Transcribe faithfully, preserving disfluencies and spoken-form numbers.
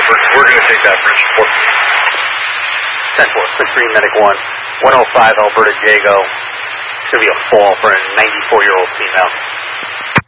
We're, we're going to take that bridge. ten four, six three, medic one. one oh five, Alberta Jago. It's going to be a fall for a ninety-four-year-old female.